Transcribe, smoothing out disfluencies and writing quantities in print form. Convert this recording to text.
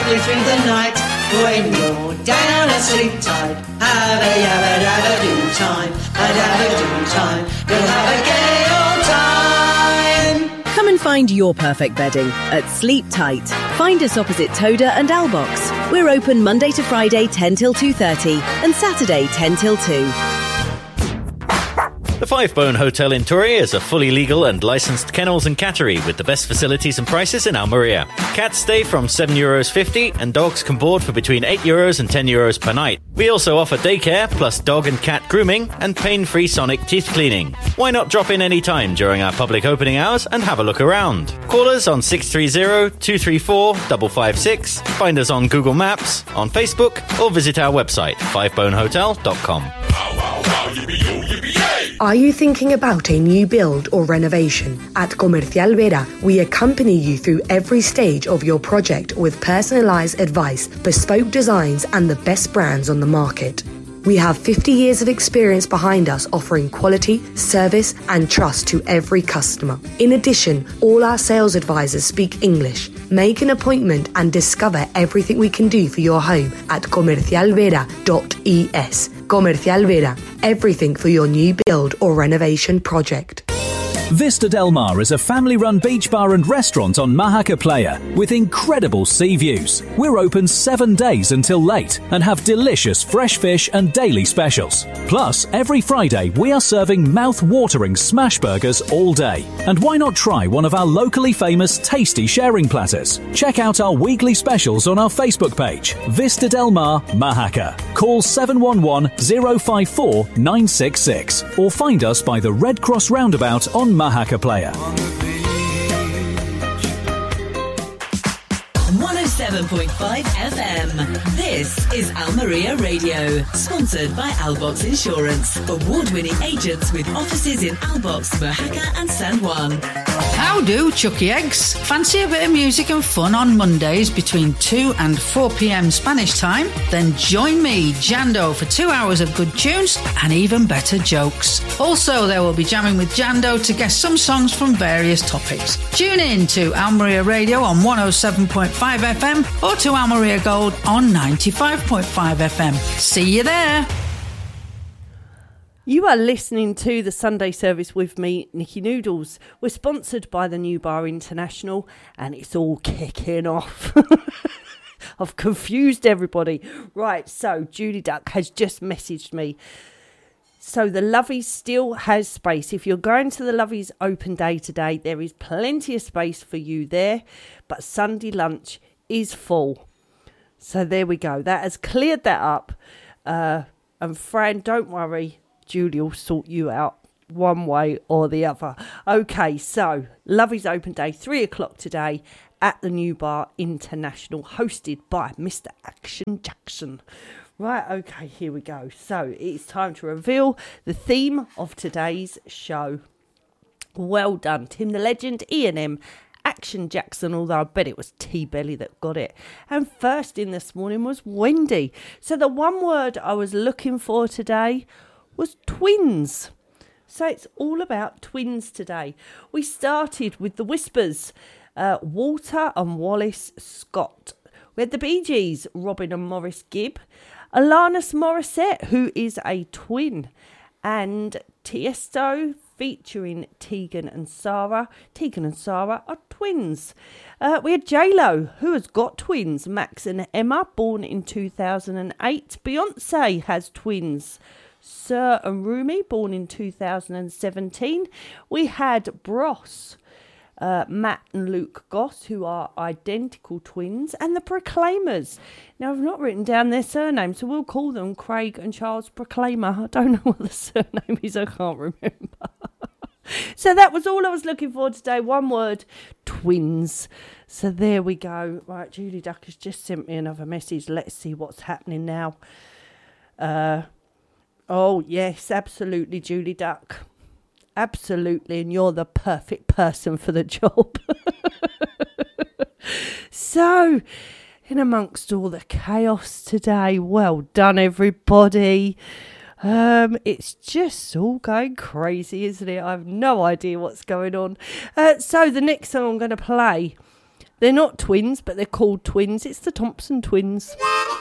softly through the night. When you're down asleep tight, have a yabba dabba do time, a dabba do time. You'll have a gay old time. Come and find your perfect bedding at Sleep Tight. Find us opposite Toda and Albox. We're open Monday to Friday 10 till 2:30 and Saturday 10 till 2. The Five Bone Hotel in Torre is a fully legal and licensed kennels and cattery with the best facilities and prices in Almeria. Cats stay from €7.50 and dogs can board for between €8 and €10 per night. We also offer daycare plus dog and cat grooming and pain-free sonic teeth cleaning. Why not drop in any time during our public opening hours and have a look around? Call us on 630-234-556, find us on Google Maps, on Facebook, or visit our website, fivebonehotel.com. Are you thinking about a new build or renovation? At Comercial Vera, we accompany you through every stage of your project with personalised advice, bespoke designs and the best brands on the market. We have 50 years of experience behind us offering quality, service and trust to every customer. In addition, all our sales advisors speak English. Make an appointment and discover everything we can do for your home at comercialvera.es. Comercial Vera, everything for your new build or renovation project. Vista Del Mar is a family-run beach bar and restaurant on Mahaca Playa with incredible sea views. We're open 7 days until late and have delicious fresh fish and daily specials. Plus, every Friday we are serving mouth-watering smash burgers all day. And why not try one of our locally famous tasty sharing platters? Check out our weekly specials on our Facebook page, Vista Del Mar, Mahaca. Call 711-054-966 or find us by the Red Cross Roundabout on Mahaca Playa. 107.5 FM. This is Almeria Radio, sponsored by Albox Insurance. Award-winning agents with offices in Albox, Mojaca and San Juan. How do, Chucky Eggs? Fancy a bit of music and fun on Mondays between 2 and 4 p.m. Spanish time? Then join me, Jando, for 2 hours of good tunes and even better jokes. Also, there will be jamming with Jando to guess some songs from various topics. Tune in to Almeria Radio on 107.5 FM or to Almeria Gold on 95.5 FM. See you there. You are listening to the Sunday service with me, Nikki Noodles. We're sponsored by the New Bar International and it's all kicking off. I've confused everybody. Right, so Julie Duck has just messaged me. So the Lovies still has space. If you're going to the Lovies open day today, there is plenty of space for you there. But Sunday lunch is full. So there we go. That has cleared that up. And Fran, don't worry. Julie will sort you out one way or the other. Okay, so Lovies open day, 3 o'clock today at the New Bar International, hosted by Mr. Action Jackson. Right, okay, here we go. So it's time to reveal the theme of today's show. Well done, Tim the Legend, E&M, Action Jackson, although I bet it was T-Belly that got it. And first in this morning was Wendy. So the one word I was looking for today was twins. So it's all about twins today. We started with the Whispers, Walter and Wallace Scott. We had the Bee Gees, Robin and Maurice Gibb, Alanis Morissette, who is a twin, and Tiesto featuring Tegan and Sarah. Tegan and Sarah are twins. We had J-Lo, who has got twins, Max and Emma, born in 2008. Beyonce has twins, Sir and Rumi, born in 2017. We had Bros, Matt and Luke Goss, who are identical twins, and the Proclaimers. Now, I've not written down their surname, so we'll call them Craig and Charles Proclaimer. I don't know what the surname is, I can't remember. So that was all I was looking for today. One word, twins. So there we go. Right, Julie Duck has just sent me another message. Let's see what's happening now. Oh, yes, absolutely, Julie Duck. Absolutely, and you're the perfect person for the job. So, in amongst all the chaos today, well done, everybody. It's just all going crazy, isn't it? I have no idea what's going on. So, the next song I'm going to play, They're not twins, but they're called twins. It's the Thompson twins.